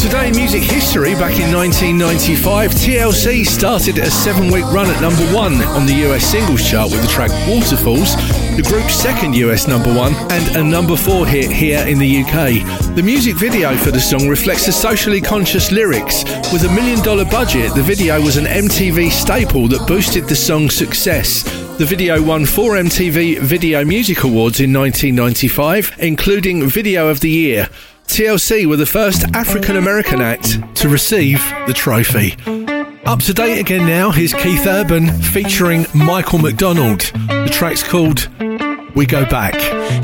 Today in music history, back in 1995, TLC started a 7-week run at number 1 on the US singles chart with the track Waterfalls, the group's second US number 1 and a number 4 hit here in the UK. The music video for the song reflects the socially conscious lyrics. With $1 million budget, the video was an MTV staple that boosted the song's success. The video won 4 MTV Video Music Awards in 1995, including Video of the Year. TLC were the first African-American act to receive the trophy. Up to date again now, here's Keith Urban featuring Michael McDonald. The track's called We Go Back.